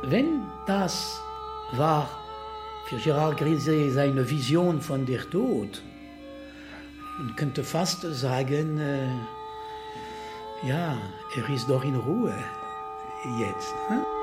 Wenn das war für Gérard Griset seine Vision von der Tod, man könnte fast sagen, ja, er ist doch in Ruhe jetzt. Hm?